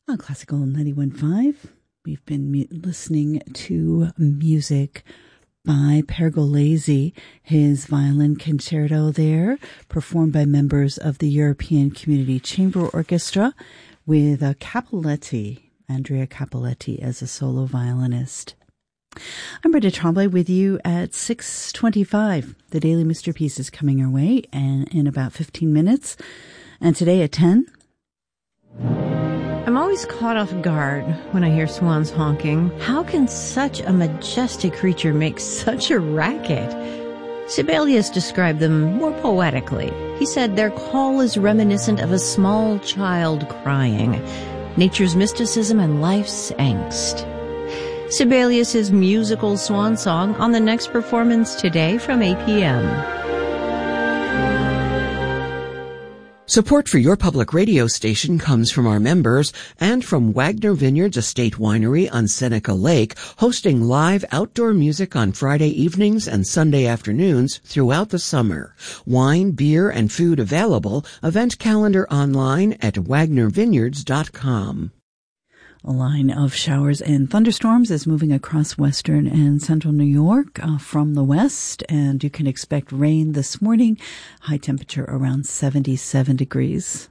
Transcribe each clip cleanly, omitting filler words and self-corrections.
On Classical 91.5, we've been listening to music by Pergolesi, his violin concerto there, performed by members of the European Community Chamber Orchestra with Cappelletti, Andrea Cappelletti, as a solo violinist. I'm Brenda Tremblay with you at 6:25. The Daily Masterpiece is coming our way and in about 15 minutes. And today at 10... I'm always caught off guard when I hear swans honking. How can such a majestic creature make such a racket? Sibelius described them more poetically. He said their call is reminiscent of a small child crying, nature's mysticism and life's angst. Sibelius's musical swan song on the next performance today from 8 p.m. Support for your public radio station comes from our members and from Wagner Vineyards Estate Winery on Seneca Lake, hosting live outdoor music on Friday evenings and Sunday afternoons throughout the summer. Wine, beer, and food available. Event calendar online at wagnervineyards.com. A line of showers and thunderstorms is moving across western and central New York from the west, and you can expect rain this morning. High temperature around 77 degrees.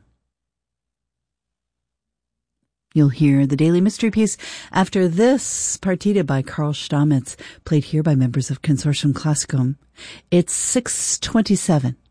You'll hear the Daily Mystery Piece after this partita by Carl Stamitz, played here by members of Consortium Classicum. It's 6:27.